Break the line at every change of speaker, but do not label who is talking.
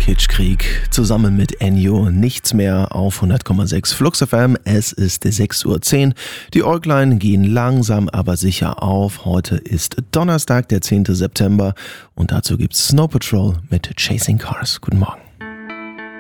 Kitschkrieg zusammen mit Ennio, nichts mehr auf 100,6 Flux FM. Es ist 6:10 Uhr. Die Äuglein gehen langsam aber sicher auf. Heute ist Donnerstag, der 10. September und dazu gibt's Snow Patrol mit Chasing Cars. Guten Morgen.